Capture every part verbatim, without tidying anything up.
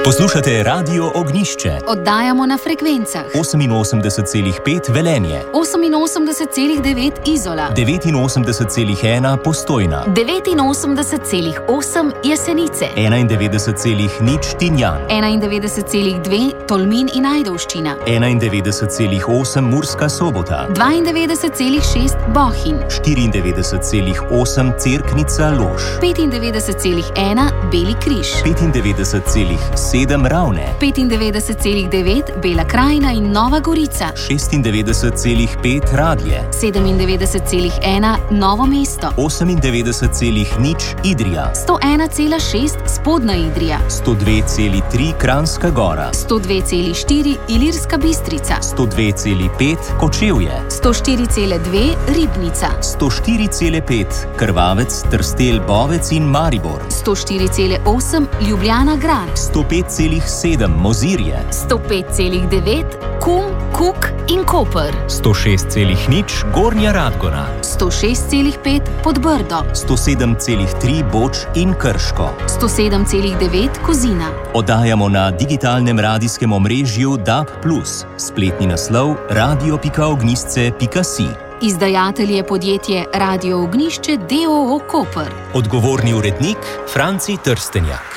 Poslušate Radio Ognišče. Oddajamo na frekvencah oseminosemdeset celih pet Velenje, oseminosemdeset celih devet Izola, devetinosemdeset celih ena Postojna, devetinosemdeset celih osem Jesenice, enaindevetdeset celih nič Tinjan, enaindevetdeset celih dve Tolmin in Ajdovščina, enaindevetdeset celih osem Murska Sobota, dvaindevetdeset celih šest Bohinj, štiriindevetdeset celih osem Cerknica Lož, petindevetdeset celih ena Beli križ, petindevetdeset celih sedem Ravne, petindevetdeset celih devet Bela krajina in Nova Gorica, šestindevetdeset celih pet Radlje, sedemindevetdeset celih ena Novo mesto, osemindevetdeset celih nič Idrija, sto ena celih šest Spodnja Idrija, sto dve celih tri Kranjska Gora, sto dve celih štiri Ilirska Bistrica, sto dve celih pet Kočevje, sto štiri celih dve Ribnica, sto štiri celih pet Krvavec, Trstelj, Bovec in Maribor, sto štiri celih osem Ljubljana Grad, sto pet celih sedem Mozirje, sto pet celih devet Kum, Kuk in Koper, sto šest celih nič Gornja Radgona, sto šest celih pet Podbrdo, sto sedem celih tri Boč in Krško, sto sedem celih devet Kozina. Oddajamo na digitalnem radijskem omrežju D A B plus, spletni naslov radio pika ognjišče pika si. Izdajatelj je podjetje Radio Ognišče d. o. o. Koper. Odgovorni urednik Franci Trstenjak.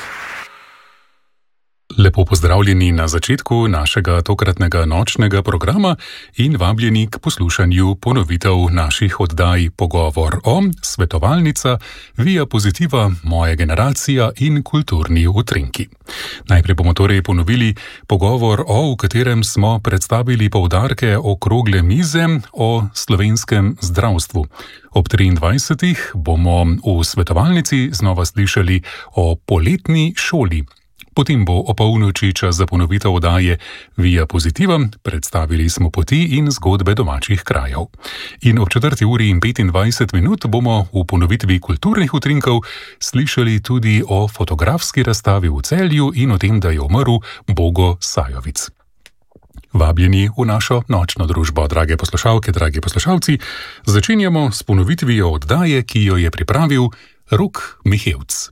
Lepo pozdravljeni na začetku našega tokratnega nočnega programa in vabljeni k poslušanju ponovitev naših oddaj Pogovor o, Svetovalnica, Via Pozitiva, Moja generacija in Kulturni utrinki. Najprej bomo torej ponovili pogovor o, v katerem smo predstavili poudarke okrogle mize o slovenskem zdravstvu. Ob triindvajsetih bomo v Svetovalnici znova slišali o poletni šoli. Potem bo o polnoči čas za ponovitev oddaje Via Pozitiva, predstavili smo poti in zgodbe domačih krajev. In ob četrti uri in petindvajset minut bomo v ponovitvi kulturnih utrinkov slišali tudi o fotografski razstavi v Celju in o tem, da je umrl Bogo Sajovic. Vabljeni v našo nočno družbo, drage poslušalke, dragi poslušalci. Začenjamo s ponovitvijo oddaje, ki jo je pripravil Rok Mihevc.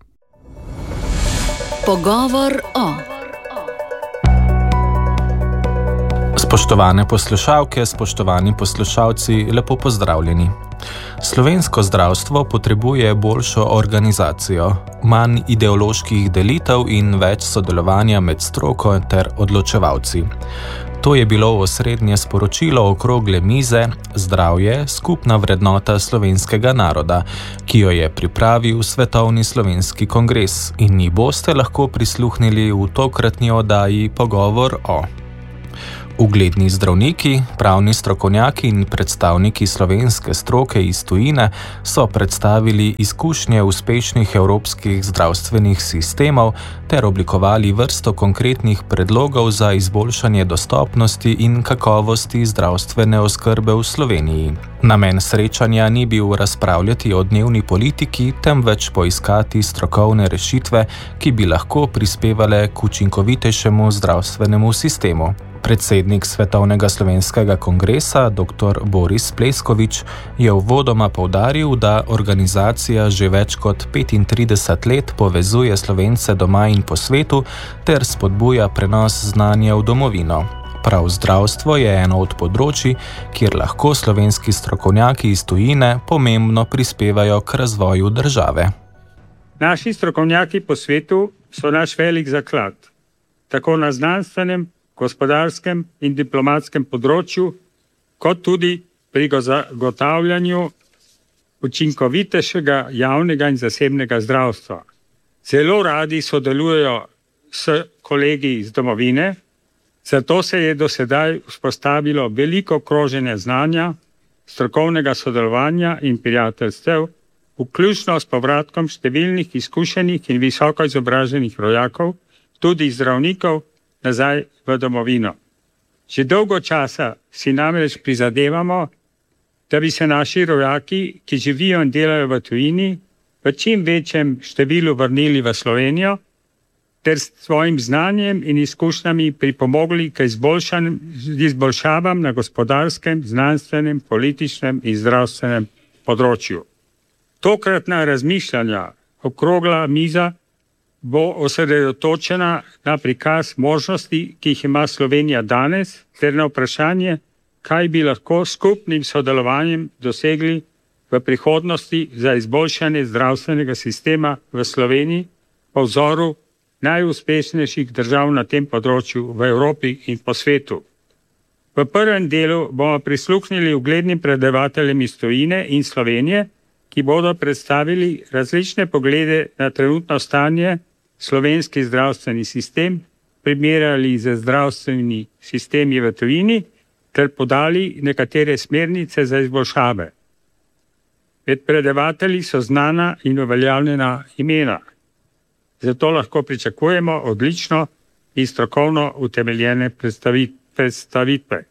Pogovor o. Spoštovane poslušalke, spoštovani poslušalci, lepo pozdravljeni. Slovensko zdravstvo potrebuje boljšo organizacijo, manj ideoloških delitev in več sodelovanja med stroko ter odločevalci. To je bilo osrednje sporočilo okrogle mize Zdravje, skupna vrednota slovenskega naroda, ki jo je pripravil Svetovni slovenski kongres in ji boste lahko prisluhnili v tokratni oddaji Pogovor o. Ugledni zdravniki, pravni strokovnjaki in predstavniki slovenske stroke iz tujine so predstavili izkušnje uspešnih evropskih zdravstvenih sistemov ter oblikovali vrsto konkretnih predlogov za izboljšanje dostopnosti in kakovosti zdravstvene oskrbe v Sloveniji. Namen srečanja ni bil razpravljati o dnevni politiki, temveč poiskati strokovne rešitve, ki bi lahko prispevale k učinkovitejšemu zdravstvenemu sistemu. Predsednik Svetovnega slovenskega kongresa, dr. Boris Pleskovič, je uvodoma poudaril, da organizacija že več kot petintrideset let povezuje Slovence doma in po svetu ter spodbuja prenos znanja v domovino. Prav zdravstvo je eno od področij, kjer lahko slovenski strokovnjaki iz tujine pomembno prispevajo k razvoju države. Naši strokovnjaki po svetu so naš velik zaklad, tako na znanstvenem, gospodarskem in diplomatskem področju, kot tudi pri zagotavljanju učinkovitejšega javnega in zasebnega zdravstva. Zelo radi sodelujejo s kolegi iz domovine, zato se je do sedaj vzpostavilo veliko kroženje znanja, strokovnega sodelovanja in prijateljstev, vključno s povratkom številnih izkušenih in visoko izobraženih rojakov, tudi zdravnikov, nazaj v domovino. Že dolgo časa si namreč prizadevamo, da bi se naši rojaki, ki živijo in delajo v tujini, v čim večjem številu vrnili v Slovenijo, ter s svojim znanjem in izkušnjami pripomogli k izboljšavam na gospodarskem, znanstvenem, političnem in zdravstvenem področju. Tokratna razmišljanja, okrogla miza, bo osredotočena na prikaz možnosti, ki jih ima Slovenija danes, ter na vprašanje, kaj bi lahko skupnim sodelovanjem dosegli v prihodnosti za izboljšanje zdravstvenega sistema v Sloveniji po vzoru najuspešnejših držav na tem področju v Evropi in po svetu. V prvem delu bomo prisluhnili uglednim predavateljem iz tujine in Slovenije, ki bodo predstavili različne poglede na trenutno stanje slovenski zdravstveni sistem, primerjali z zdravstveni sistemi v tujini ter podali nekatere smernice za izboljšave. Med predavatelji so znana in uveljavljena imena. Zato lahko pričakujemo odlično in strokovno utemeljene predstavitve.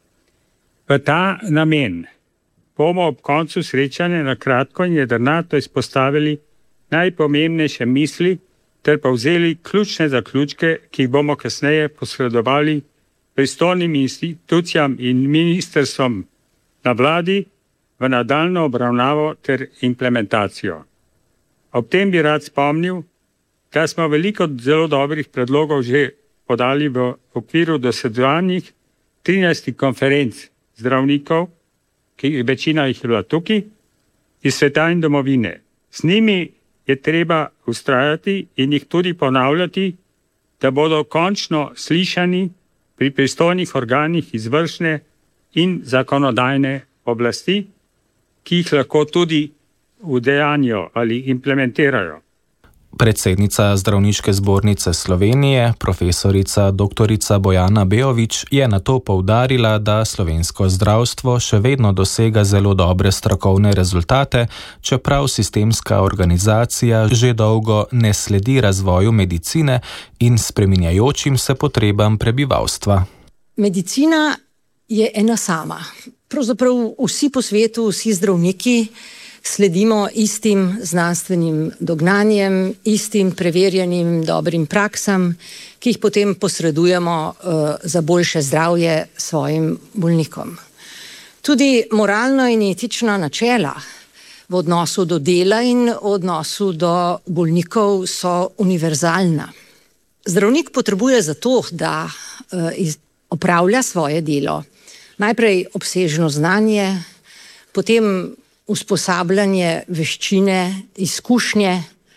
V ta namen bomo ob koncu srečanja na kratko in jedrnato izpostavili najpomembnejše misli ter povzeli ključne zaključke, ki jih bomo kasneje posredovali pristojnim institucijam in ministrstvom na vladi v nadaljnjo obravnavo ter implementacijo. Ob tem bi rad spomnil, da smo veliko zelo dobrih predlogov že podali v okviru dosedanjih trinajstih konferenc zdravnikov, ki večina jih je bila tukaj, iz sveta in domovine. S njimi je treba ustrajati in jih tudi ponavljati, da bodo končno slišani pri pristojnih organih izvršne in zakonodajne oblasti, ki jih lahko tudi udejanijo ali implementirajo. Predsednica Zdravniške zbornice Slovenije, profesorica doktorica Bojana Beović, je nato poudarila, da slovensko zdravstvo še vedno dosega zelo dobre strokovne rezultate, čeprav sistemska organizacija že dolgo ne sledi razvoju medicine in spreminjajočim se potrebam prebivalstva. Medicina je ena sama. Pravzaprav vsi po svetu, vsi zdravniki sledimo istim znanstvenim dognanjem, istim preverjenim dobrim praksam, ki jih potem posredujemo uh, za boljše zdravje svojim bolnikom. Tudi moralno in etična načela v odnosu do dela in v odnosu do bolnikov so univerzalna. Zdravnik potrebuje za to, da uh, iz, opravlja svoje delo, najprej obsežno znanje, potem usposabljanje, veščine, izkušnje,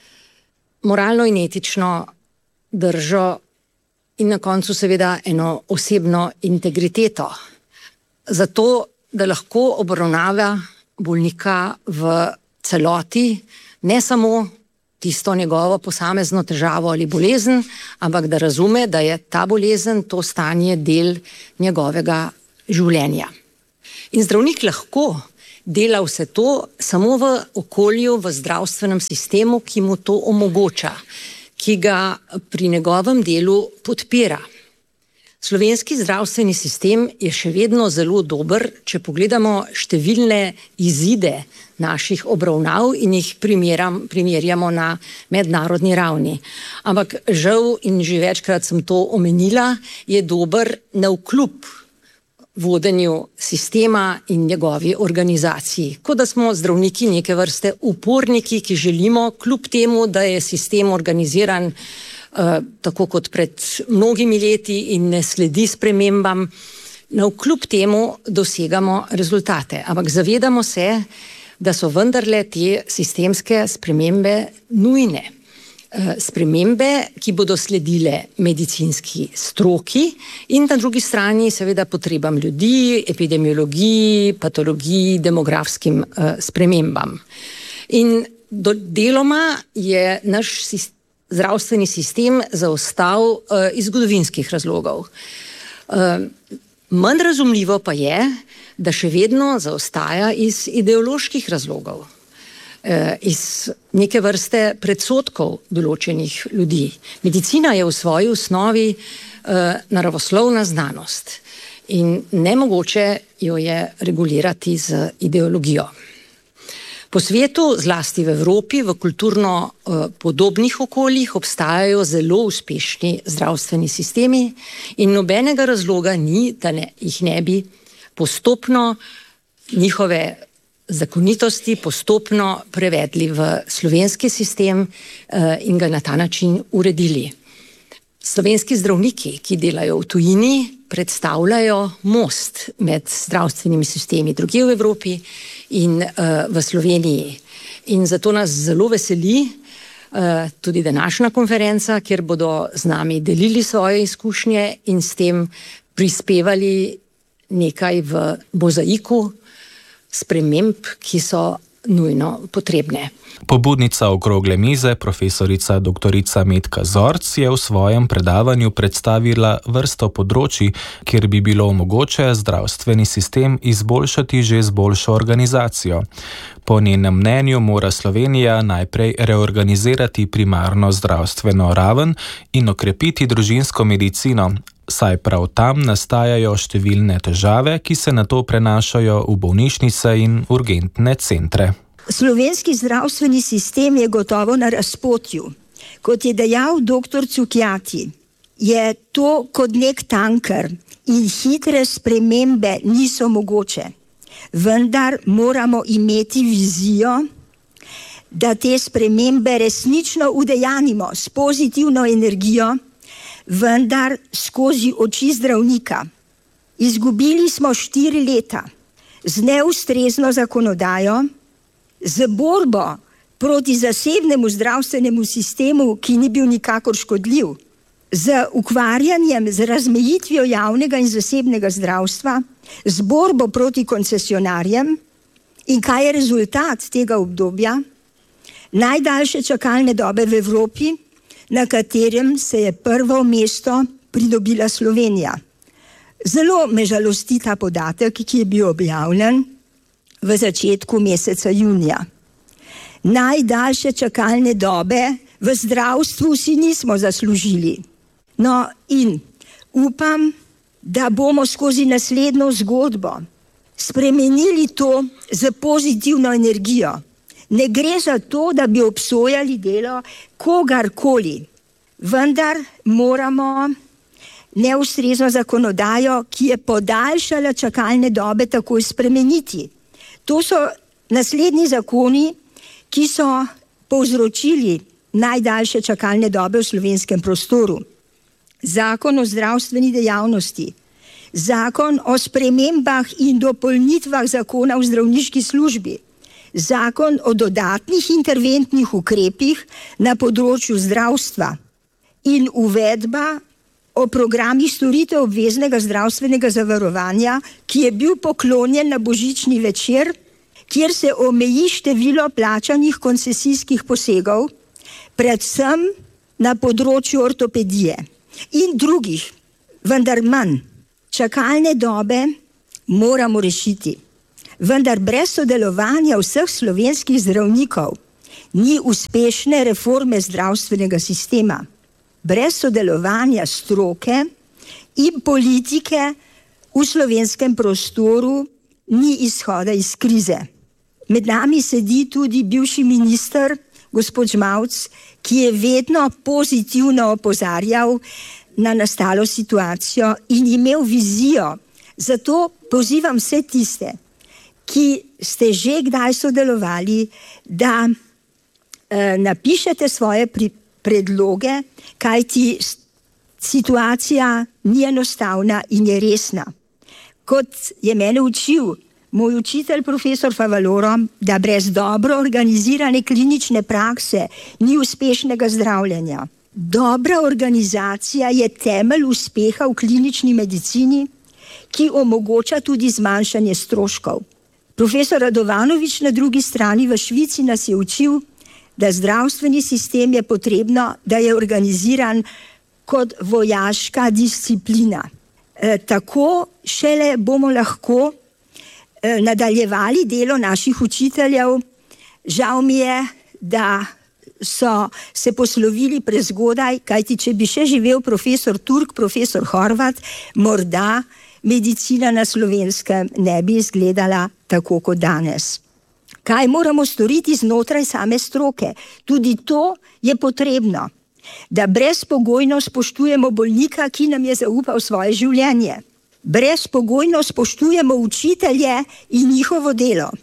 moralno in etično držo in na koncu seveda eno osebno integriteto. Zato, da lahko obravnava bolnika v celoti, ne samo tisto njegovo posamezno težavo ali bolezen, ampak da razume, da je ta bolezen, to stanje del njegovega življenja. In zdravnik lahko dela vse to samo v okolju, v zdravstvenem sistemu, ki mu to omogoča, ki ga pri njegovem delu podpira. Slovenski zdravstveni sistem je še vedno zelo dober, če pogledamo številne izide naših obravnav in jih primeram, primerjamo na mednarodni ravni. Ampak žal, in že večkrat sem to omenila, je dober navkljub vodenju sistema in njegovi organizaciji. Kot da smo zdravniki neke vrste uporniki, ki želimo, kljub temu, da je sistem organiziran uh, tako kot pred mnogimi leti in ne sledi spremembam, navkljub temu dosegamo rezultate. Ampak zavedamo se, da so vendarle te sistemske spremembe nujne. Spremembe, ki bodo sledile medicinski stroki in na drugi strani seveda potrebam ljudi, epidemiologiji, patologiji, demografskim uh, spremembam. In do, deloma je naš sist, zdravstveni sistem zaostal uh, iz zgodovinskih razlogov. Uh, manj razumljivo pa je, da še vedno zaostaja iz ideoloških razlogov. Iz neke vrste predsodkov določenih ljudi. Medicina je v svoji osnovi uh, naravoslovna znanost in nemogoče jo je regulirati z ideologijo. Po svetu, zlasti v Evropi, v kulturno uh, podobnih okoljih obstajajo zelo uspešni zdravstveni sistemi in nobenega razloga ni, da ne, jih ne bi postopno njihove zakonitosti postopno prevedli v slovenski sistem in ga na ta način uredili. Slovenski zdravniki, ki delajo v tujini, predstavljajo most med zdravstvenimi sistemi drugje v Evropi in v Sloveniji. In zato nas zelo veseli tudi današnja konferenca, kjer bodo z nami delili svoje izkušnje in s tem prispevali nekaj v mozaiku sprememb, ki so nujno potrebne. Pobudnica okrogle mize, profesorica doktorica Metka Zorc, je v svojem predavanju predstavila vrsto področij, kjer bi bilo mogoče zdravstveni sistem izboljšati že z boljšo organizacijo. Po njenem mnenju mora Slovenija najprej reorganizirati primarno zdravstveno raven in okrepiti družinsko medicino, saj prav tam nastajajo številne težave, ki se nato prenašajo v bolnišnice in urgentne centre. Slovenski zdravstveni sistem je gotovo na razpotju. Kot je dejal doktor Cukjati, je to kot nek tanker in hitre spremembe niso mogoče. Vendar moramo imeti vizijo, da te spremembe resnično udejanimo s pozitivno energijo, vendar skozi oči zdravnika. Izgubili smo štiri leta z neustrezno zakonodajo, z borbo proti zasebnemu zdravstvenemu sistemu, ki ni bil nikakor škodljiv, z ukvarjanjem z razmejitvijo javnega in zasebnega zdravstva, z borbo proti koncesionarjem. In kaj je rezultat tega obdobja? Najdaljše čakalne dobe v Evropi, na katerem se je prvo mesto pridobila Slovenija. Zelo me žalosti ta podatek, ki je bil objavljen v začetku meseca junija. Najdaljše čakalne dobe v zdravstvu si nismo zaslužili. No in upam, da bomo skozi naslednjo zgodbo spremenili to z pozitivno energijo. Ne gre za to, da bi obsojali delo kogarkoli, vendar moramo neustrezno zakonodajo, ki je podaljšala čakalne dobe, takoj spremeniti. To so naslednji zakoni, ki so povzročili najdaljše čakalne dobe v slovenskem prostoru. Zakon o zdravstveni dejavnosti, zakon o spremembah in dopolnitvah zakona o zdravniški službi, zakon o dodatnih interventnih ukrepih na področju zdravstva in uvedba o programih storitev obveznega zdravstvenega zavarovanja, ki je bil poklonjen na božični večer, kjer se omeji število plačanih koncesijskih posegov, predvsem na področju ortopedije in drugih, vendar manj. Čakalne dobe moramo rešiti, vendar brez sodelovanja vseh slovenskih zdravnikov ni uspešne reforme zdravstvenega sistema. Brez sodelovanja stroke in politike v slovenskem prostoru ni izhoda iz krize. Med nami sedi tudi bivši minister, gospod Žmavc, ki je vedno pozitivno opozarjal na nastalo situacijo in imel vizijo. Zato pozivam vse tiste, ki ste že kdaj sodelovali, da eh, napišete svoje pri predloge, kajti situacija ni enostavna in je resna. Kot je mene učil moj učitelj profesor Favaloro, da brez dobro organizirane klinične prakse ni uspešnega zdravljenja. Dobra organizacija je temelj uspeha v klinični medicini, ki omogoča tudi zmanjšanje stroškov. Profesor Radovanovič na drugi strani v Švici nas je učil, da zdravstveni sistem je potrebno, da je organiziran kot vojaška disciplina. E, tako šele bomo lahko e, nadaljevali delo naših učiteljev. Žal mi je, da so se poslovili prezgodaj, kajti če bi še živel profesor Turk, profesor Horvat, morda medicina na Slovenskem ne bi izgledala tako kot danes. Kaj moramo storiti znotraj same stroke? Tudi to je potrebno, da brezpogojno spoštujemo bolnika, ki nam je zaupal svoje življenje. Brezpogojno spoštujemo učitelje in njihovo delo.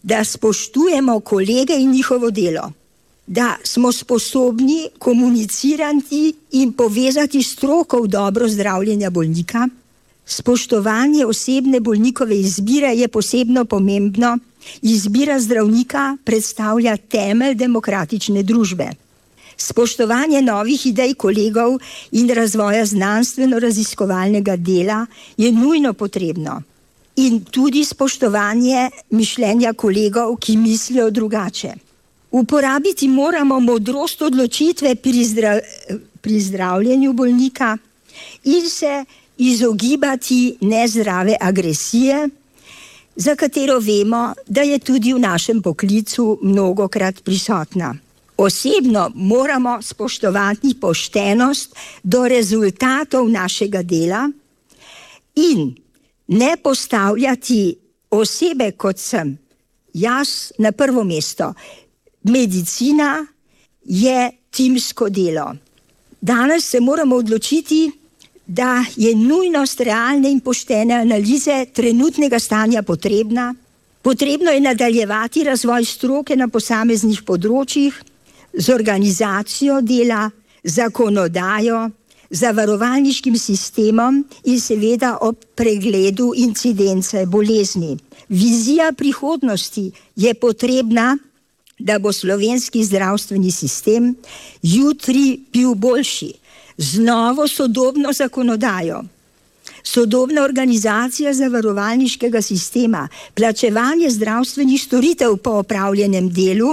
da spoštujemo kolege in njihovo delo, da smo sposobni komunicirati in povezati stroko v dobro zdravljenja bolnika. Spoštovanje osebne bolnikove izbire je posebno pomembno. Izbira zdravnika predstavlja temelj demokratične družbe. Spoštovanje novih idej kolegov in razvoja znanstveno-raziskovalnega dela je nujno potrebno. In tudi spoštovanje mišljenja kolegov, ki mislijo drugače. Uporabiti moramo modrost odločitve pri, zdra, pri zdravljenju bolnika in se izogibati nezdrave agresije, za katero vemo, da je tudi v našem poklicu mnogokrat prisotna. Osebno moramo spoštovati poštenost do rezultatov našega dela in ne postavljati osebe, kot sem jaz, na prvo mesto. Medicina je timsko delo. Danes se moramo odločiti, da je nujnost realne in poštene analize trenutnega stanja potrebna. Potrebno je nadaljevati razvoj stroke na posameznih področjih z organizacijo dela, zakonodajo, zavarovalniškim sistemom in seveda ob pregledu incidence bolezni. Vizija prihodnosti je potrebna, da bo slovenski zdravstveni sistem jutri bil boljši, z novo sodobno zakonodajo. Sodobna organizacija zavarovalniškega sistema, plačevanje zdravstvenih storitev po opravljenem delu,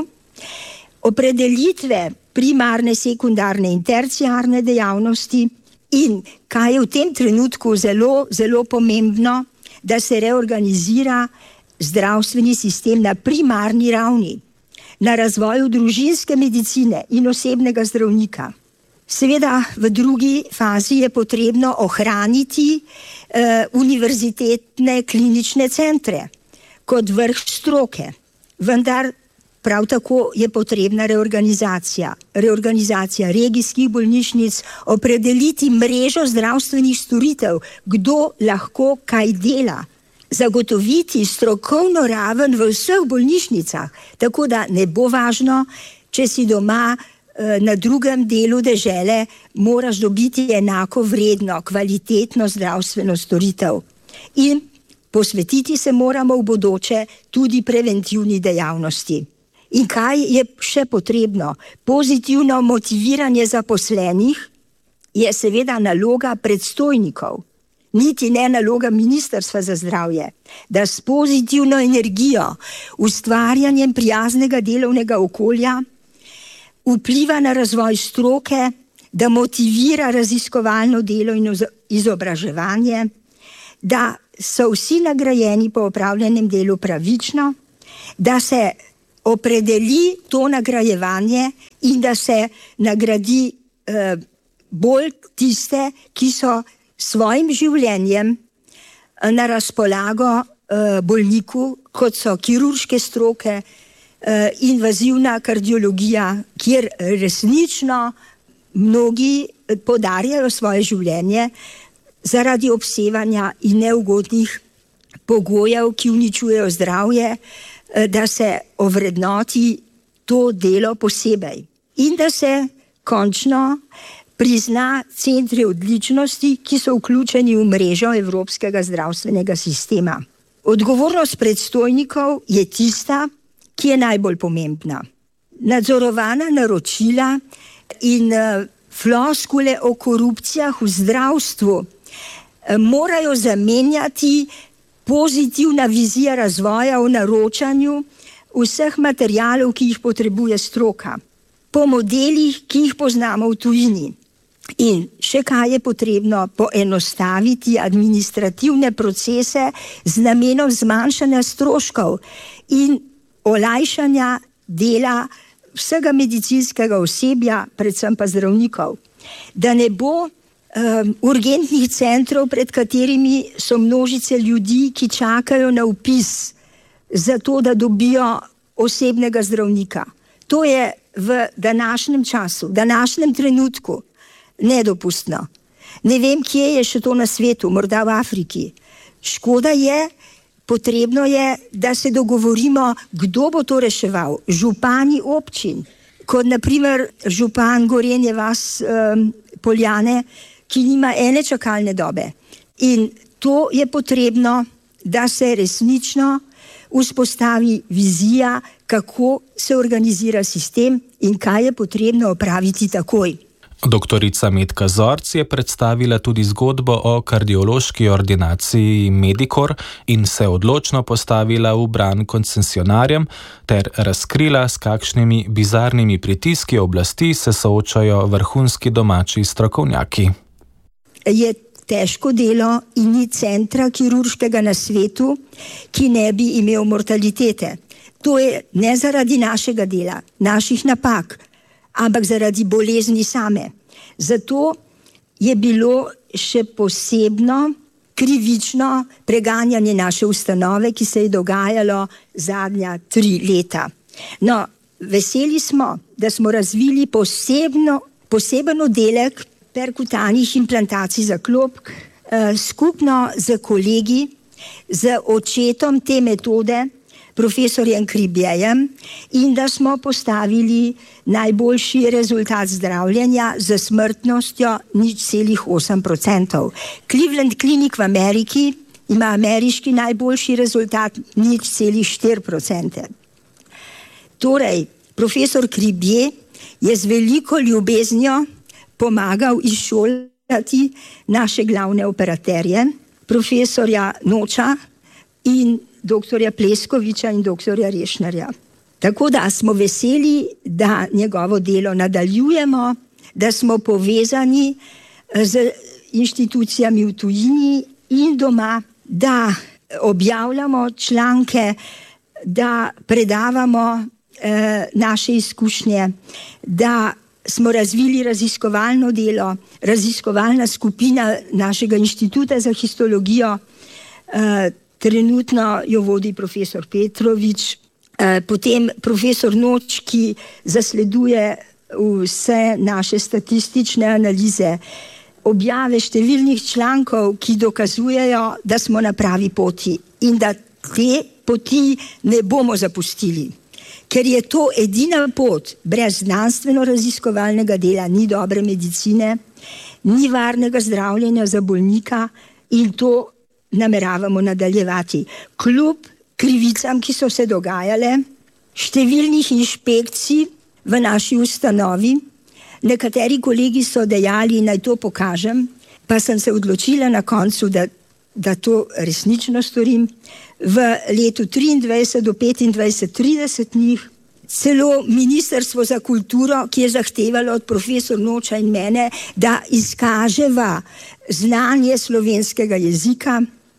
opredelitve primarne, sekundarne in terciarne dejavnosti in, kaj je v tem trenutku zelo, zelo pomembno, da se reorganizira zdravstveni sistem na primarni ravni, na razvoju družinske medicine in osebnega zdravnika. Seveda v drugi fazi je potrebno ohraniti eh, univerzitetne klinične centre kot vrh stroke, vendar prav tako je potrebna reorganizacija. Reorganizacija regijskih bolnišnic, opredeliti mrežo zdravstvenih storitev, kdo lahko kaj dela, zagotoviti strokovno raven v vseh bolnišnicah, tako da ne bo važno, če si doma na drugem delu dežele, moraš dobiti enako vredno, kvalitetno zdravstveno storitev. In posvetiti se moramo v bodoče tudi preventivni dejavnosti. In kaj je še potrebno? Pozitivno motiviranje zaposlenih je seveda naloga predstojnikov, niti ne naloga Ministrstva za zdravje, da s pozitivno energijo, ustvarjanjem prijaznega delovnega okolja vpliva na razvoj stroke, da motivira raziskovalno delo in izobraževanje, da so vsi nagrajeni po opravljenem delu pravično, da se opredeli to nagrajevanje in da se nagradi eh, bolj tiste, ki so svojim življenjem na razpolago eh, bolniku, kot so kirurške stroke, invazivna kardiologija, kjer resnično mnogi podarjajo svoje življenje zaradi obsevanja in neugodnih pogojev, ki uničujejo zdravje, da se ovrednoti to delo posebej in da se končno prizna centri odličnosti, ki so vključeni v mrežo evropskega zdravstvenega sistema. Odgovornost predstojnikov je tista, ki je najbolj pomembna. Nadzorovana naročila in floskule o korupcijah v zdravstvu morajo zamenjati pozitivna vizija razvoja o naročanju vseh materialov, ki jih potrebuje stroka, po modelih, ki jih poznamo v tujini. In še kaj je potrebno? Poenostaviti administrativne procese z namenom zmanjšanja stroškov in olajšanja dela vsega medicinskega osebja, predvsem pa zdravnikov. Da ne bo um, urgentnih centrov, pred katerimi so množice ljudi, ki čakajo na vpis za to, da dobijo osebnega zdravnika. To je v današnjem času, v današnjem trenutku nedopustno. Ne vem, kje je še to na svetu, morda v Afriki. Škoda je, potrebno je, da se dogovorimo, kdo bo to reševal. Župani občin, kot naprimer župan Gorenje vas um, Poljane, ki nima ene čakalne dobe. In to je potrebno, da se resnično vzpostavi vizija, kako se organizira sistem in kaj je potrebno opraviti takoj. Doktorica Metka Zorc je predstavila tudi zgodbo o kardiološki ordinaciji Medikor in se odločno postavila v bran koncesionarjem ter razkrila, s kakšnimi bizarnimi pritiski oblasti se soočajo vrhunski domači strokovnjaki. Je težko delo in ni centra kirurškega na svetu, ki ne bi imel mortalitete. To je ne zaradi našega dela, naših napak, ampak zaradi bolezni same. Zato je bilo še posebno krivično preganjanje naše ustanove, ki se je dogajalo zadnja tri leta. No, veseli smo, da smo razvili posebno, poseben oddelek perkutanih implantacij za klop, eh, skupno z kolegi, z očetom te metode, profesorjem Kribjejem, in da smo postavili najboljši rezultat zdravljenja z smrtnostjo nič celih osem procentov. Cleveland Clinic v Ameriki ima ameriški najboljši rezultat nič celih štiri procente. Torej, profesor Kribje je z veliko ljubeznijo pomagal izšolati naše glavne operaterje, profesorja Noča in doktorja Pleskoviča in doktorja Rešnarja. Tako da smo veseli, da njegovo delo nadaljujemo, da smo povezani z inštitucijami v tujini in doma, da objavljamo članke, da predavamo eh, naše izkušnje, da smo razvili raziskovalno delo, raziskovalna skupina našega inštituta za histologijo, eh, trenutno jo vodi profesor Petrovič, eh, potem profesor Noč, ki zasleduje vse naše statistične analize, objave številnih člankov, ki dokazujejo, da smo na pravi poti in da te poti ne bomo zapustili. Ker je to edina pot, brez znanstveno-raziskovalnega dela ni dobre medicine, ni varnega zdravljenja za bolnika in to nameravamo nadaljevati. Kljub krivicam, ki so se dogajale, številnih inšpekcij v naši ustanovi, nekateri kolegi so dejali, naj to pokažem, pa sem se odločila na koncu, da, da to resnično storim. V letu triindvajset do petindvajset, trideset njih, celo Ministrstvo za kulturo, ki je zahtevalo od profesor Noča in mene, da izkaževa znanje slovenskega jezika,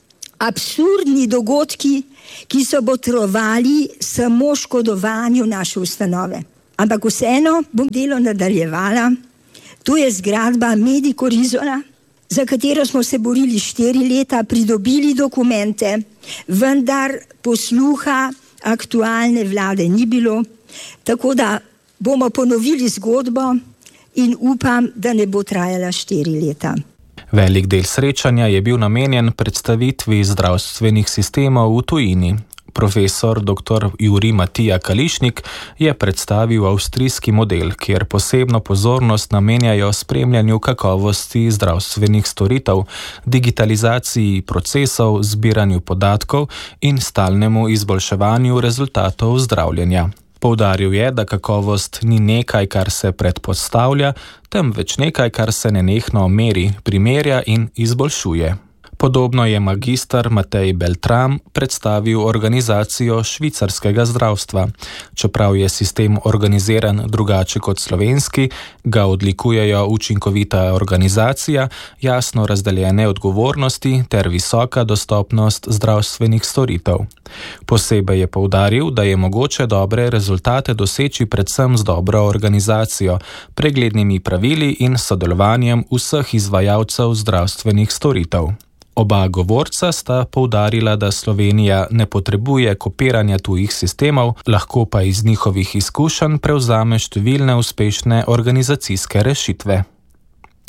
absurdni dogodki, ki so botrovali samo škodovanju naše ustanove. Ampak vseeno bom delo nadaljevala. To je zgradba Medikor Izola, za katero smo se borili štiri leta, pridobili dokumente, vendar posluha aktualne vlade ni bilo, tako da bomo ponovili zgodbo in upam, da ne bo trajala štiri leta. Velik del srečanja je bil namenjen predstavitvi zdravstvenih sistemov v tujini. Profesor doktor Jurij Matija Kališnik je predstavil avstrijski model, kjer posebno pozornost namenjajo spremljanju kakovosti zdravstvenih storitev, digitalizaciji procesov, zbiranju podatkov in stalnemu izboljševanju rezultatov zdravljenja. Poudaril je, da kakovost ni nekaj, kar se predpostavlja, temveč nekaj, kar se nenehno meri, primerja in izboljšuje. Podobno je magister Matej Beltram predstavil organizacijo švicarskega zdravstva. Čeprav je sistem organiziran drugače kot slovenski, ga odlikujejo učinkovita organizacija, jasno razdeljene odgovornosti ter visoka dostopnost zdravstvenih storitev. Posebej je poudaril, da je mogoče dobre rezultate doseči predvsem z dobro organizacijo, preglednimi pravili in sodelovanjem vseh izvajalcev zdravstvenih storitev. Oba govorca sta poudarila, da Slovenija ne potrebuje kopiranja tujih sistemov, lahko pa iz njihovih izkušenj prevzame številne uspešne organizacijske rešitve.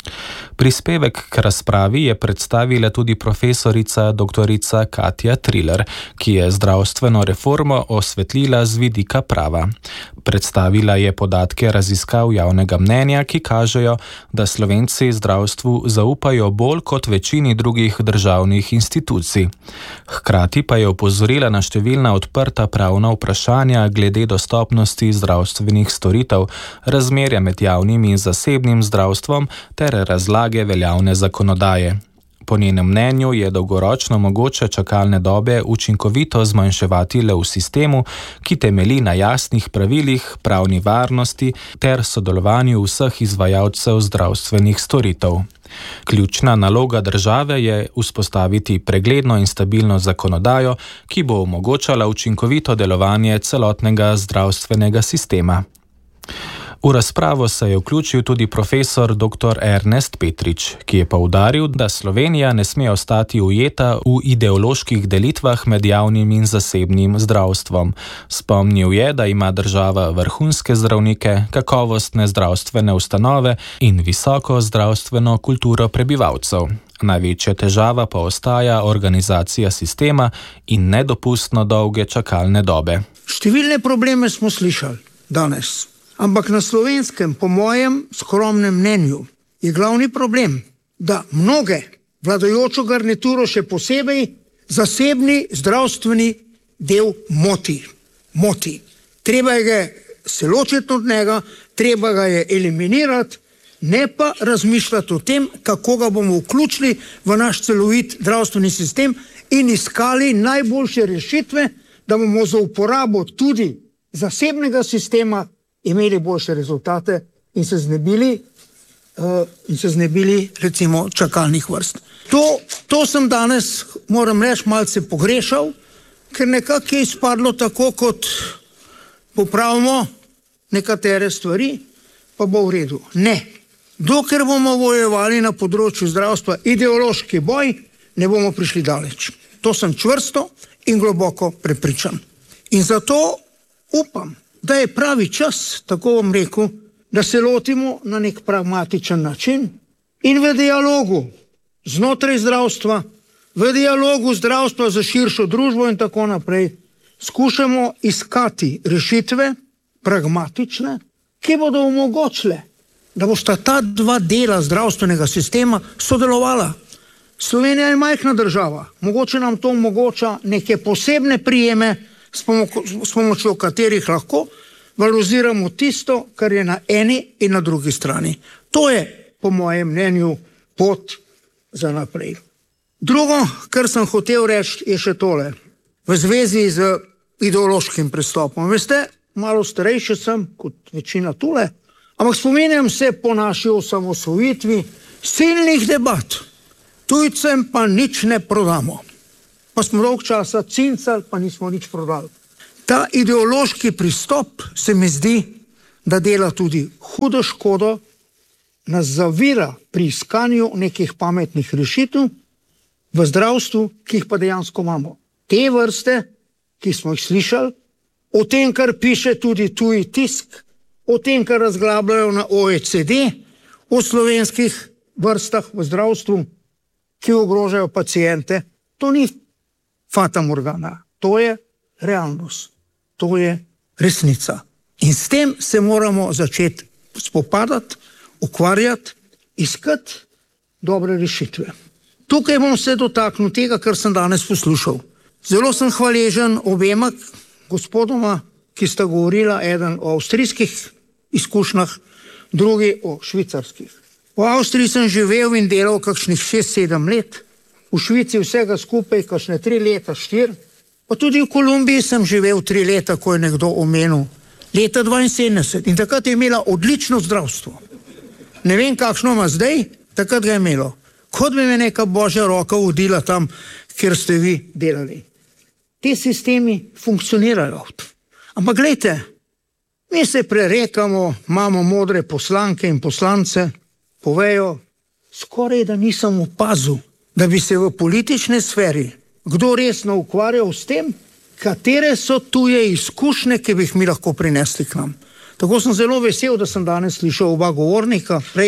Prispevek k razpravi je predstavila tudi profesorica doktorica Katja Triler, ki je zdravstveno reformo osvetlila z vidika prava. Predstavila je podatke raziskav javnega mnenja, ki kažejo, da Slovenci zdravstvu zaupajo bolj kot večini drugih državnih institucij. Hkrati pa je opozorila na številna odprta pravna vprašanja glede dostopnosti zdravstvenih storitev, razmerja med javnim in zasebnim zdravstvom ter razlage veljavne zakonodaje. Po njenem mnenju je dolgoročno mogoče čakalne dobe učinkovito zmanjševati le v sistemu, ki temelji na jasnih pravilih, pravni varnosti ter sodelovanju vseh izvajalcev zdravstvenih storitev. Ključna naloga države je vzpostaviti pregledno in stabilno zakonodajo, ki bo omogočala učinkovito delovanje celotnega zdravstvenega sistema. V razpravo se je vključil tudi profesor doktor Ernest Petrič, ki je poudaril, da Slovenija ne sme ostati ujeta v ideoloških delitvah med javnim in zasebnim zdravstvom. Spomnil je, da ima država vrhunske zdravnike, kakovostne zdravstvene ustanove in visoko zdravstveno kulturo prebivalcev. Največja težava pa ostaja organizacija sistema in nedopustno dolge čakalne dobe. Številne probleme smo slišali danes. Ampak na Slovenskem, po mojem skromnem mnenju, je glavni problem, da mnoge vladajočo garnituro, še posebej zasebni zdravstveni del moti. Moti. Treba je se ločiti od njega, treba ga je eliminirati, ne pa razmišljati o tem, kako ga bomo vključili v naš celovit zdravstveni sistem in iskali najboljše rešitve, da bomo za uporabo tudi zasebnega sistema imeli boljše rezultate in se znebili, uh, in se znebili recimo čakalnih vrst. To, to sem danes, moram reči, malce pogrešal, ker nekako je izpadlo tako, kot popravimo nekatere stvari, pa bo v redu. Ne. Dokler bomo vojevali na področju zdravstva ideološki boj, ne bomo prišli daleč. To sem čvrsto in globoko prepričan. In zato upam, da je pravi čas, tako bom rekel, da se lotimo na nek pragmatičen način in v dialogu znotraj zdravstva, v dialogu zdravstva za širšo družbo in tako naprej, skušamo iskati rešitve, pragmatične, ki bodo omogočile, da bosta ta dva dela zdravstvenega sistema sodelovala. Slovenija je majhna država, mogoče nam to omogoča neke posebne prijeme, s, pomo- s pomočjo katerih lahko valoriziramo tisto, kar je na eni in na drugi strani. To je, po mojem mnenju, pot za naprej. Drugo, kar sem hotel reči, je še tole. V zvezi z ideološkim pristopom. Veste, malo starejši sem kot večina tule, ampak spominjam se po naši osamosvojitvi silnih debat. Tujcem pa nič ne prodamo. Pa smo dolg časa cincali, pa nismo nič prodali. Ta ideološki pristop se mi zdi, da dela tudi hudo škodo, nas zavira pri iskanju nekih pametnih rešitev v zdravstvu, ki jih pa dejansko imamo. Te vrste, ki smo jih slišali, o tem, kar piše tudi tuji tisk, o tem, kar razglabljajo na O E C D, o slovenskih vrstah v zdravstvu, ki ogrožajo paciente, to ni fata morgana, to je realnost, to je resnica. In s tem se moramo začeti spopadati, ukvarjati, iskati dobre rešitve. Tukaj bom se dotaknil tega, kar sem danes poslušal. Zelo sem hvaležen obema gospodoma, ki sta govorila, eden o avstrijskih izkušnjah, drugi o švicarskih. V Avstriji sem živel in delal kakšnih šest sedem let, v Švici vsega skupaj kakšne tri leta, štiri, pa tudi v Kolumbiji sem živel tri leta, ko je nekdo omenil, leta dvainsedemdeset, in takrat je imela odlično zdravstvo. Ne vem, kakšno ima zdaj, takrat ga je imelo. Kot bi me neka božja roka vodila tam, kjer ste vi delali. Te sistemi funkcionirajo. Ampak glejte, mi se prerekamo, imamo modre poslanke in poslance, povejo, skoraj da nisem opazil, da bi se v politični sferi kdo resno ukvarjal s tem, katere so tuje izkušnje, ki bi jih mi lahko prinesli k nam. Tako sem zelo vesel, da sem danes slišal oba govornika, prej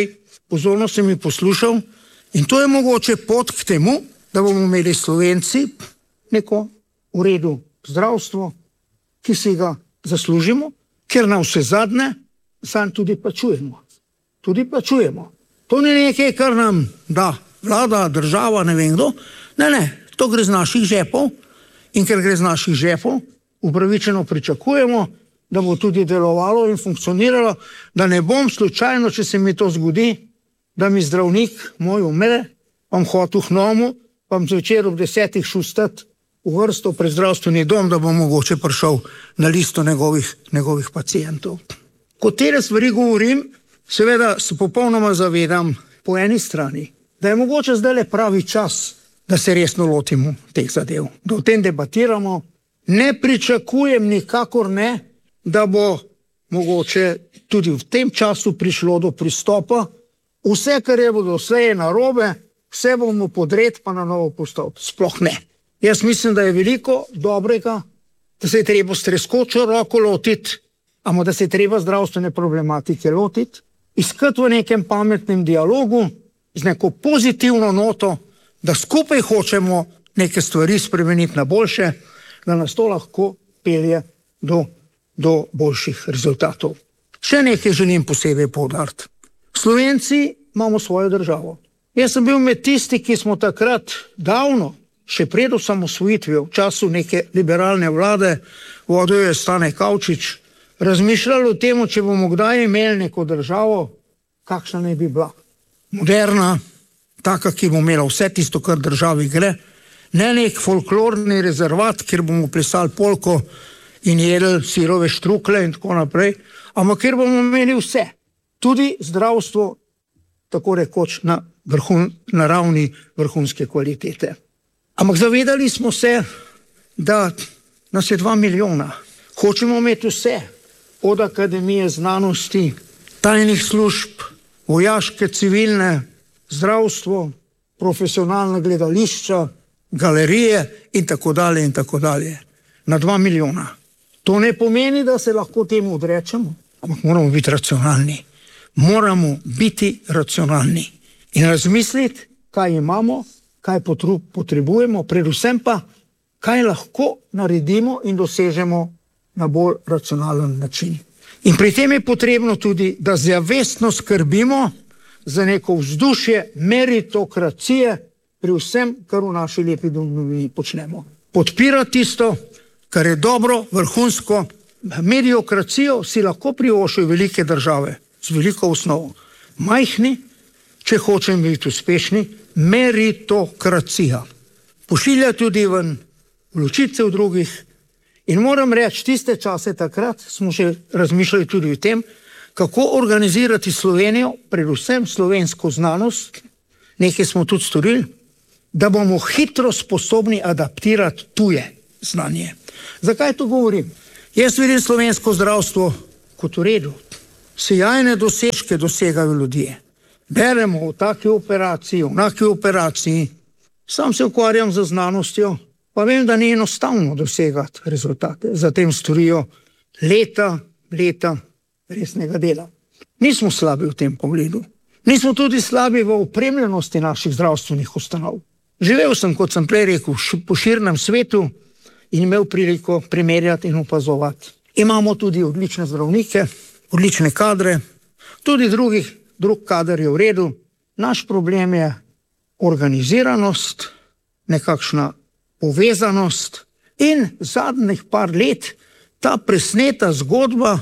pozorno si mi poslušal in to je mogoče pot k temu, da bomo imeli Slovenci neko v redu zdravstvo, ki si ga zaslužimo, ker na vse zadnje sam tudi plačujemo. Tudi plačujemo. To ni nekaj, kar nam da vlada, država, ne vem kdo. Ne, ne, to gre z naših žepov in ker gre z naših žepov, upravičeno pričakujemo, da bo tudi delovalo in funkcioniralo, da ne bom slučajno, če se mi to zgodi, da mi zdravnik moj umre, vam hotel k nomu, vam zvečer ob desetih šustat v vrsto pred zdravstveni dom, da bom mogoče prišel na listo njegovih, njegovih pacijentov. Ko te stvari govorim, seveda se popolnoma zavedam po eni strani, da je mogoče zdaj le pravi čas, da se resno lotimo teh zadev, da o tem debatiramo. Ne pričakujem nikakor ne, da bo mogoče tudi v tem času prišlo do pristopa. Vse, kar je bo doslej narobe, vse bomo podred pa na novo postaviti. Sploh ne. Jaz mislim, da je veliko dobrega, da se je treba s treskočo roko lotiti, ampak da se je treba zdravstvene problematike lotiti, iskati v nekem pametnem dialogu, z neko pozitivno noto, da skupaj hočemo neke stvari spremeniti na boljše, da nas to lahko pelje do, do boljših rezultatov. Še nekaj želim posebej poudariti. Slovenci imamo svojo državo. Jaz sem bil med tisti, ki smo takrat davno, še pred osamosvojitvijo, v času neke liberalne vlade, vodil je Stane Kavčič, razmišljali o tem, če bomo kdaj imeli neko državo, kakšna naj bi bila. Moderna, taka, ki bo imela vse tisto, kar državi gre, ne nek folklorni rezervat, kjer bomo plesali polko in jedli sirove štrukle in tako naprej, ampak kjer bomo imeli vse, tudi zdravstvo, tako rekoč na, vrhun, na ravni vrhunske kvalitete. Ampak zavedali smo se, da nas je dva milijona. Hočemo imeti vse, od akademije znanosti, tajnih služb, vojaške, civilne, zdravstvo, profesionalna gledališča, galerije in tako dalje in tako dalje. Na dva milijona. To ne pomeni, da se lahko temu odrečemo, ampak moramo biti racionalni. Moramo biti racionalni in razmisliti, kaj imamo, kaj potrebujemo, predvsem pa, kaj lahko naredimo in dosežemo na bolj racionalen način. In pri tem je potrebno tudi, da zavestno skrbimo za neko vzdušje meritokracije pri vsem, kar v naši lepi domovini počnemo. Podpira tisto, kar je dobro, vrhunsko. Mediokracijo si lahko privoščijo velike države z veliko osnovo. Majhni, če hočemo biti uspešni, meritokracija. Pošilja tudi ven vločice v drugih. In moram reči, tiste čase takrat smo že razmišljali tudi o tem, kako organizirati Slovenijo, predvsem slovensko znanost, nekaj smo tudi storili, da bomo hitro sposobni adaptirati tuje znanje. Zakaj to govorim? Jaz vidim slovensko zdravstvo kot v redu. Sijajne dosežke dosegajo ljudje. Beremo o taki operaciji, o taki operaciji. Sam se ukvarjam z znanostjo, pa vem, da ni enostavno dosegati rezultate. Zatem storijo leta, leta resnega dela. Nismo slabi v tem pogledu. Nismo tudi slabi v opremljenosti naših zdravstvenih ustanov. Živel sem, kot sem prej rekel, po širnem svetu in imel priliko primerjati in opazovati. Imamo tudi odlične zdravnike, odlične kadre, tudi drugih, drug kader je v redu. Naš problem je organiziranost, nekakšna povezanost in zadnjih par let ta presneta zgodba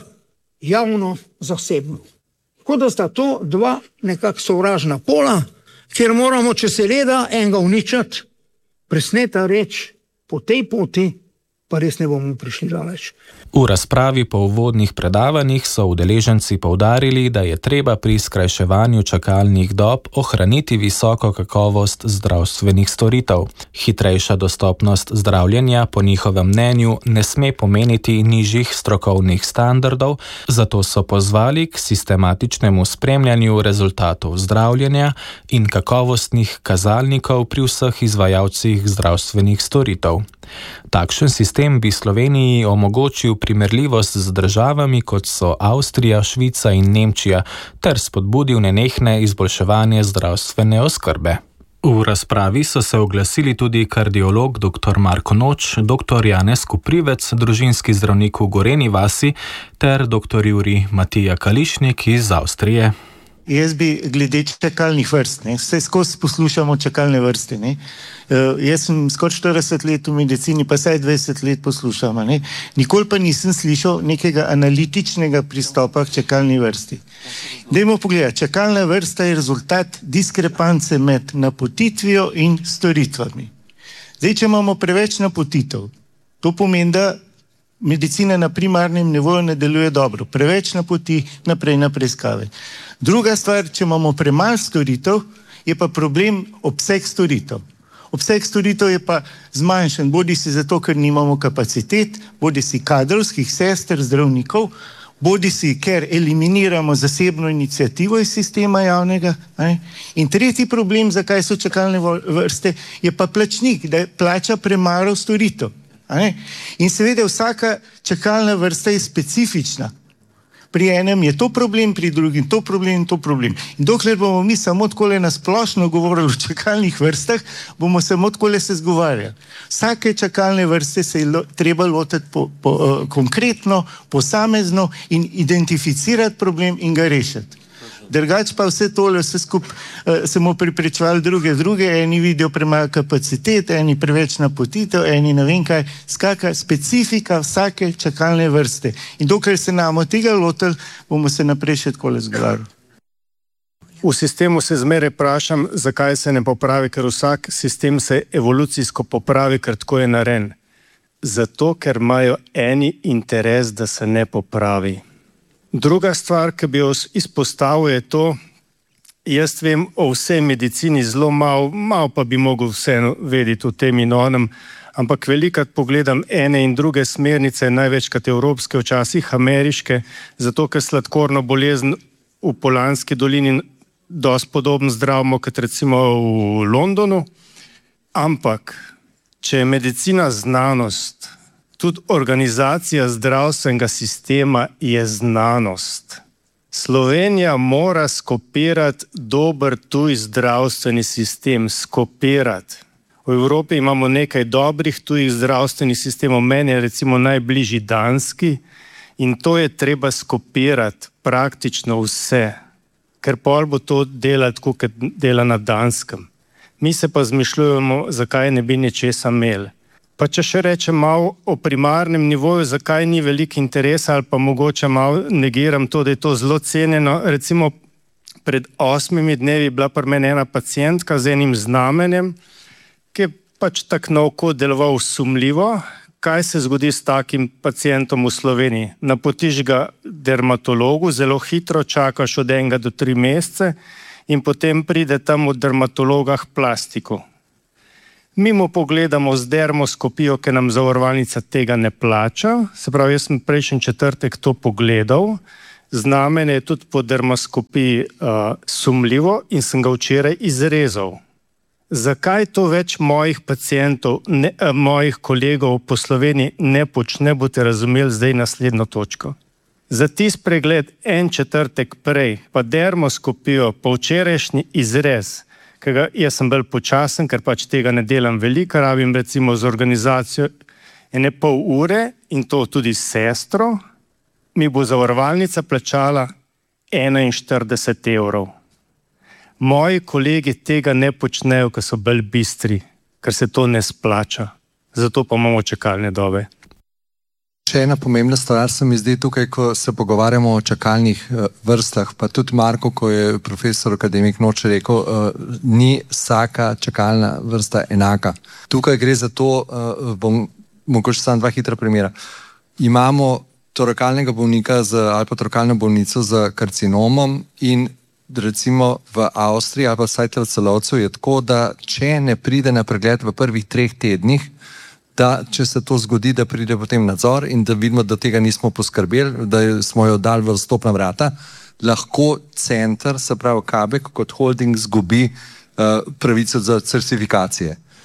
javno-zasebno. Tako da sta to dva nekak sovražna pola, kjer moramo, če se le da, enega uničati, presneta reč, po tej poti pa res ne bomo prišli daleč. V razpravi po uvodnih predavanjih so udeleženci poudarili, da je treba pri skrajševanju čakalnih dob ohraniti visoko kakovost zdravstvenih storitev. Hitrejša dostopnost zdravljenja po njihovem mnenju ne sme pomeniti nižjih strokovnih standardov, zato so pozvali k sistematičnemu spremljanju rezultatov zdravljenja in kakovostnih kazalnikov pri vseh izvajalcih zdravstvenih storitev. Takšen sistem bi Sloveniji omogočil primerljivost z državami, kot so Avstrija, Švica in Nemčija, ter spodbudil nenehne izboljševanje zdravstvene oskrbe. V razpravi so se oglasili tudi kardiolog dr. Marko Noč, dr. Janez Koprivec, družinski zdravnik v Gorenji vasi, ter dr. Jurij Matija Kališnik iz Avstrije. Jaz bi glede čakalnih vrst, ne, vse skozi poslušamo čakalne vrste. Ne. Uh, jaz sem skoraj štirideset let v medicini, pa saj dvajset let poslušam. Ne. Nikoli pa nisem slišal nekega analitičnega pristopa k čakalni vrsti. Dajmo pogledati, čakalna vrsta je rezultat diskrepance med napotitvijo in storitvami. Zdaj, če imamo preveč napotitev, to pomeni, da medicina na primarnem nivoju ne deluje dobro. Preveč napoti naprej na preiskave. Druga stvar, če imamo premalo storitev, je pa problem obseg storitev. Obseg storitev je pa zmanjšan, bodi si zato, ker nimamo kapacitet, bodi si kadrovskih sester, zdravnikov, bodi si, ker eliminiramo zasebno inicijativo iz sistema javnega. Ne? In tretji problem, zakaj so čakalne vrste, je pa plačnik, da plača premalo storitev. In seveda vsaka čakalna vrsta je specifična. Pri enem je to problem, pri drugim to problem in to problem. In dokler bomo mi samo takole nasplošno govorili o čakalnih vrstah, bomo samo takole se zgovarjali. Vsake čakalne vrste se je lo, treba lotiti po, po, uh, konkretno, posamezno in identificirati problem in ga rešiti. Drugač pa vse tole, vse skupaj uh, samo pripričevali druge, druge, eni vidijo premalo kapacitet, eni preveč napotitev, eni ne vem kaj, skaka specifika vsake čakalne vrste. In dokler se namo tega lotili, bomo se naprej še takole zgovarjali. V sistemu se zmeraj vprašam, zakaj se ne popravi, ker vsak sistem se evolucijsko popravi, ker tako je narejen. Zato, ker imajo eni interes, da se ne popravi. Druga stvar, ki bi jo izpostavil, je to, jaz vem o vsej medicini zelo malo, malo pa bi mogel vseeno vedeti o tem in onem, ampak velikrat pogledam ene in druge smernice, največkrat evropske, včasih ameriške, zato ker sladkorno bolezen v Polanski dolini dosti podobno zdravimo, kot recimo v Londonu, ampak če je medicina znanost, tudi organizacija zdravstvenega sistema je znanost. Slovenija mora skopirati dober tuj zdravstveni sistem, skopirati. V Evropi imamo nekaj dobrih tujih zdravstvenih sistemov, meni je recimo najbližji danski in to je treba skopirati praktično vse, ker pol bo to delati, kot dela na Danskem. Mi se pa zmišljujemo, zakaj ne bi nečesa imeli. Pa če še rečem malo o primarnem nivoju, zakaj ni veliko interesa ali pa mogoče malo negiram to, da je to zelo cenjeno. Recimo pred osmimi dnevi je bila pri meni ena pacientka z enim znamenjem, ki je pač tako na oko deloval sumljivo. Kaj se zgodi s takim pacientom v Sloveniji? Napotiš ga dermatologu, zelo hitro čakaš od enega do tri mesece in potem pride tam od dermatologa k plastiku. Mi mu pogledamo z dermoskopijo, ker nam zavarovalnica tega ne plača. Se pravi, jaz sem prejšnji četrtek to pogledal. Znamenje je tudi po dermoskopiji uh, sumljivo in sem ga včeraj izrezal. Zakaj to več mojih pacientov, ne, uh, mojih kolegov po Sloveniji ne počne, boste razumeli zdaj naslednjo točko. Za tisti pregled en četrtek prej, pa dermoskopijo, pa včerajšnji izrez, Kega, jaz sem bolj počasen, ker pač tega ne delam veliko, rabim recimo z organizacijo ene pol ure in to tudi sestro, mi bo zavarovalnica plačala enainštirideset evrov. Moji kolegi tega ne počnejo, ker so bolj bistri, ker se to ne splača. Zato pa imamo čakalne dobe. Še ena pomembna stvar se mi zdi tukaj, ko se pogovarjamo o čakalnih vrstah, pa tudi Marko, ko je profesor akademik Noč rekel, ni vsaka čakalna vrsta enaka. Tukaj gre za to, bom mogoče samo dva hitra primera. Imamo torakalnega bolnika z, ali pa torakalno bolnico z karcinomom in recimo v Avstriji ali pa vsaj v Celovcu je tako, da če ne pride na pregled v prvih treh tednih, da če se to zgodi, da pride potem nadzor in da vidimo, da tega nismo poskrbeli, da smo jo dali v vstopna vrata, lahko center, se pravi Kabek, kot holding zgubi uh, pravico za certifikacije.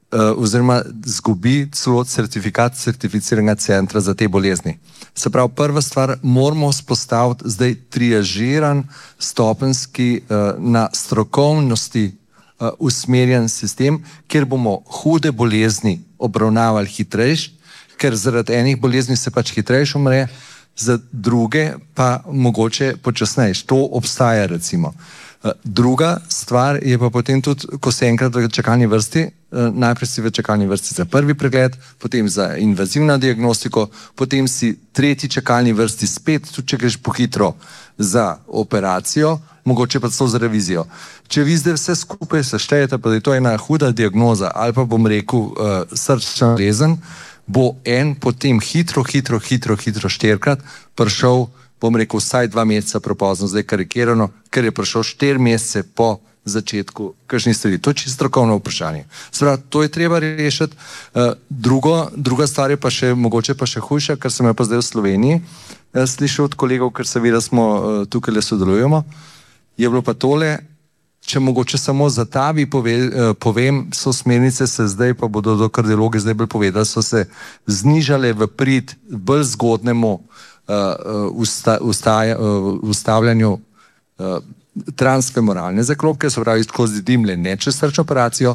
oziroma zgubi celo certifikat certificiranega centra za te bolezni. Se pravi, prva stvar, moramo vzpostaviti zdaj triažiran, stopenski, na strokovnosti usmerjen sistem, kjer bomo hude bolezni obravnavali hitrejš, ker zaradi enih bolezni se pač hitrejš umre, za druge pa mogoče počasnejš. To obstaja, recimo. Druga stvar je pa potem tudi, ko se enkrat v čakalni vrsti, najprej si v čakalni vrsti za prvi pregled, potem za invazivno diagnostiko, potem si tretji čakalni vrsti spet, tudi če greš pohitro za operacijo, mogoče pa celo za revizijo. Če vi zdaj vse skupaj seštejete, pa da je to ena huda diagnoza, ali pa bom rekel uh, srčna bolezen, bo en potem hitro, hitro, hitro, hitro štirikrat prišel, bom rekel, vsaj dva meseca prepozno, zdaj karikirano, ker je prišel štiri mesece po začetku kakšnih stvari. To je čisto strokovno vprašanje. Sprav, to je treba rešiti. Uh, drugo, druga stvar je pa še, mogoče pa še hujša, kar sem jo pa zdaj v Sloveniji uh, slišal od kolegov, ker seveda smo uh, tukaj le sodelujemo, je bilo pa tole, če mogoče samo za ta bi pove, uh, povem, so smernice se zdaj, pa bodo do kardiologi zdaj bolj povedali, so se znižale v prid bolj zgodnemu uh, usta, ustaja, uh, ustavljanju uh, transfemoralne zaklopke, so pravi skozi dimlje, ne čez srčno operacijo,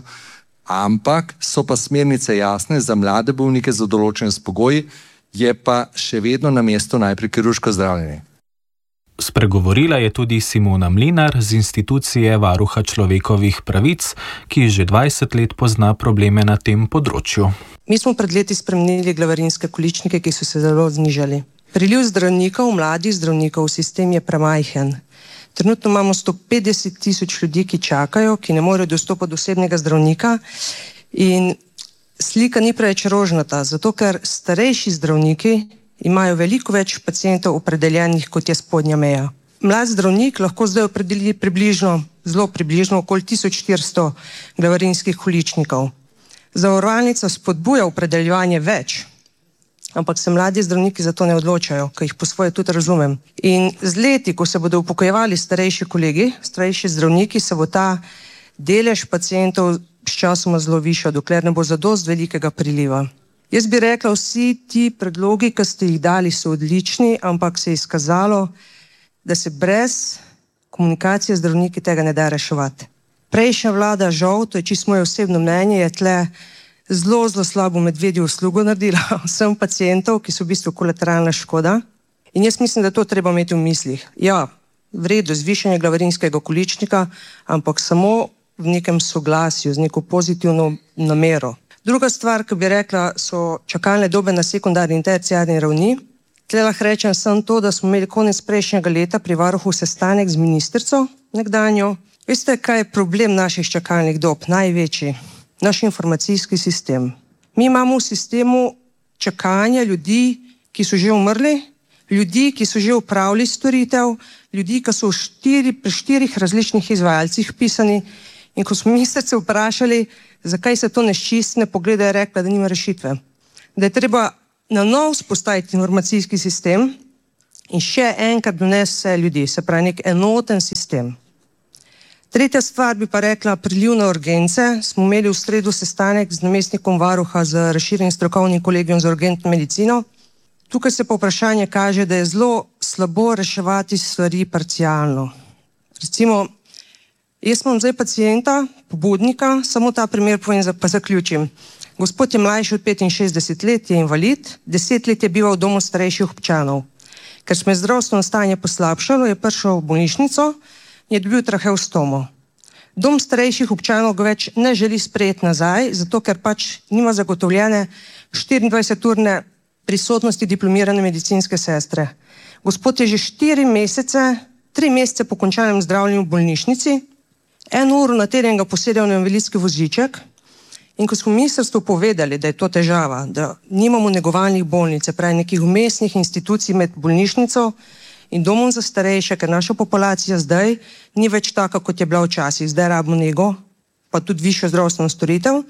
ampak so pa smernice jasne za mlade bolnike za določene s pogoji, je pa še vedno na mestu najprej kirurško zdravljenje. Spregovorila je tudi Simona Mlinar z institucije Varuha človekovih pravic, ki že dvajset let pozna probleme na tem področju. Mi smo pred leti spremenili glavarinske količnike, ki so se zelo znižali. Priliv zdravnikov, mladih zdravnikov v sistem je premajhen. Trenutno imamo sto petdeset tisoč ljudi, ki čakajo, ki ne morejo dostopati do osebnega zdravnika in slika ni preveč rožnata, zato ker starejši zdravniki imajo veliko več pacientov opredeljenih, kot je spodnja meja. Mlad zdravnik lahko zdaj opredeli približno, zelo približno okoli tisoč štiristo glavarinskih količnikov. Zavarovalnica spodbuja opredeljevanje več, ampak se mladi zdravniki za to ne odločajo, ker jih po svoje tudi razumem. In z leti, ko se bodo upokojevali starejši kolegi, starejši zdravniki, se bo ta delež pacientov sčasoma zelo višal, dokler ne bo zadost velikega priliva. Jaz bi rekla, vsi ti predlogi, ki ste jih dali, so odlični, ampak se je izkazalo, da se brez komunikacije zdravniki tega ne da reševati. Prejšnja vlada, žal, to je čisto moje osebno mnenje, je tle zelo, zelo slabo medvedjo uslugo naredila vsem pacientov, ki so v bistvu kolateralna škoda. In jaz mislim, da to treba imeti v mislih. Ja, v redu, zvišanje glavarinskega količnika, ampak samo v nekem soglasju, z neko pozitivno namero. Druga stvar, ki bi rekla, so čakalne dobe na sekundarni in terciarni ravni. Tle lahko rečem samo to, da smo imeli konec prejšnjega leta pri varuhu sestanek z ministrico nekdanjo. Veste, kaj je problem naših čakalnih dob? Največji. Naš informacijski sistem. Mi imamo v sistemu čakanja ljudi, ki so že umrli, ljudi, ki so že opravili storitev, ljudi, ki so v štiri, pri štirih različnih izvajalcih pisani. In ko smo ministrice vprašali, zakaj se to ne ščistne, pogleda je rekla, da nima rešitve. Da je treba na nov spostaviti informacijski sistem in še enkrat donesti vse ljudi, se pravi nek enoten sistem. Tretja stvar bi pa rekla, priliv na urgence. Smo imeli v sredo sestanek z namestnikom varuha z razširjenim strokovnim kolegijom za urgentno medicino. Tukaj se pa vprašanje kaže, da je zelo slabo reševati stvari parcialno. Recimo, jaz imam zdaj pacienta, pobudnika, samo ta primer povem, pa zaključim. Gospod je mlajši od petinšestdeset let, je invalid, deset let je bival v domu starejših občanov. Ker smo je zdravstveno stanje poslabšalo, je prišel v bolnišnico in je dobil traheostomo. Dom starejših občanov ga več ne želi sprejeti nazaj, zato ker pač nima zagotovljene štiriindvajseturne prisotnosti diplomirane medicinske sestre. Gospod je že štiri mesece, tri mesece po končanem zdravljenju v bolnišnici, eno uro na teden ga posedel na invalidski voziček in ko smo ministrstvu povedali, da je to težava, da nimamo negovalnih bolnic, pravi nekih vmesnih institucij med bolnišnico in domom za starejše, ker naša populacija zdaj ni več taka, kot je bila včasih, zdaj rabimo nego, pa tudi višjo zdravstveno storitev,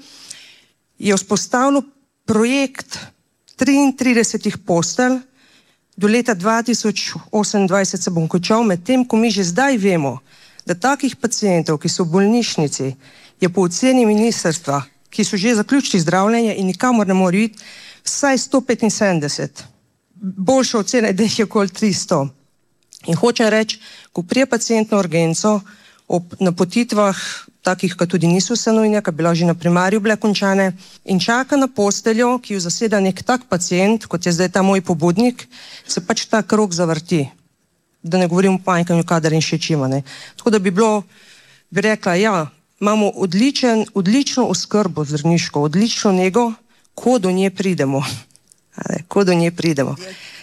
je vzpostavil projekt triintridesetih postelj, do leta dva tisoč osemindvajset se bom končal, med tem, ko mi že zdaj vemo, da takih pacientov, ki so v bolnišnici, je po oceni ministrstva, ki so že zaključili zdravljenje in nikamor ne morejo iti, vsaj sto petinsedemdeset. Boljša ocena je, da jih je okoli tristo. In hoče reči, ko prije pacient na urgenco, ob napotitvah, takih, ki tudi niso vse nujne, ki bi bila že na primarju bile končane, in čaka na posteljo, ki jo zaseda nek tak pacient, kot je zdaj ta moj pobudnik, se pač ta krog zavrti. Da ne govorim o panjkanju kadra in še čima. Ne. Tako da bi bilo, bi rekla, ja, imamo odličen, odlično oskrbo zdravniško, odlično nego, ko do nje pridemo. Ko do nje pridemo.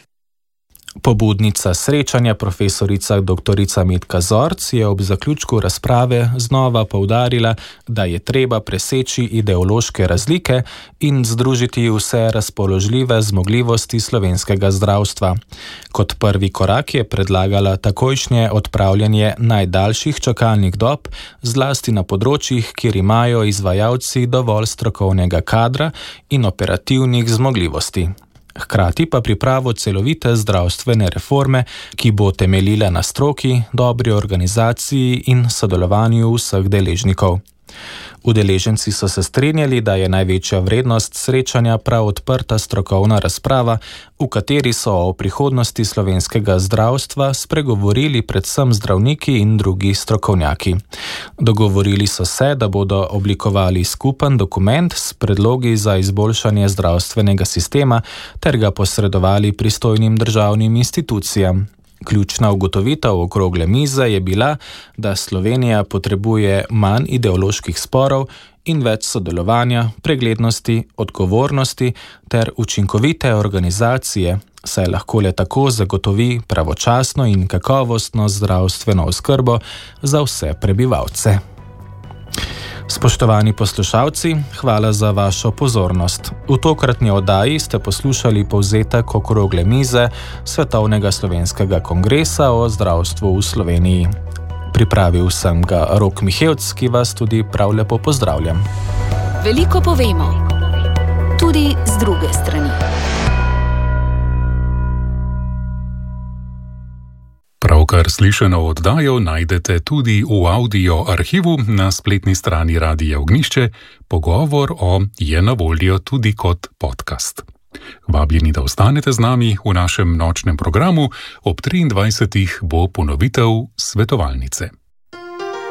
Pobudnica srečanja, profesorica doktorica Metka Zorc, je ob zaključku razprave znova poudarila, da je treba preseči ideološke razlike in združiti vse razpoložljive zmogljivosti slovenskega zdravstva. Kot prvi korak je predlagala takojšnje odpravljanje najdaljših čakalnih dob, zlasti na področjih, kjer imajo izvajalci dovolj strokovnega kadra in operativnih zmogljivosti. Hkrati pa pripravo celovite zdravstvene reforme, ki bo temeljila na stroki, dobri organizaciji in sodelovanju vseh deležnikov. Udeleženci so se strinjali, da je največja vrednost srečanja prav odprta strokovna razprava, v kateri so o prihodnosti slovenskega zdravstva spregovorili predvsem zdravniki in drugi strokovnjaki. Dogovorili so se, da bodo oblikovali skupen dokument s predlogi za izboljšanje zdravstvenega sistema ter ga posredovali pristojnim državnim institucijam. Ključna ugotovitev okrogle mize je bila, da Slovenija potrebuje manj ideoloških sporov in več sodelovanja, preglednosti, odgovornosti ter učinkovite organizacije, saj lahko le tako zagotovi pravočasno in kakovostno zdravstveno oskrbo za vse prebivalce. Spoštovani poslušalci, hvala za vašo pozornost. V tokratni oddaji ste poslušali povzetek okrogle mize Svetovnega slovenskega kongresa o zdravstvu v Sloveniji. Pripravil sem ga Rok Mihevc, ki vas tudi prav lepo pozdravljam. Veliko povemo, tudi z druge strani. Pravkar slišano oddajo najdete tudi v audio arhivu na spletni strani Radia Ognjišče. Pogovor o je na voljo tudi kot podcast. Vabljeni, da ostanete z nami v našem nočnem programu. Ob triindvajsetih bo ponovitev svetovalnice.